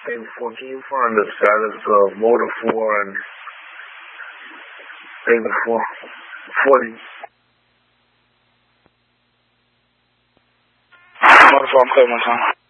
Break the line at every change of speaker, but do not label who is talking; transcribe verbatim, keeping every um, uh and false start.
Baby four, can you find the status of motor four and baby four? forty.
Motor four, I'm clear one time.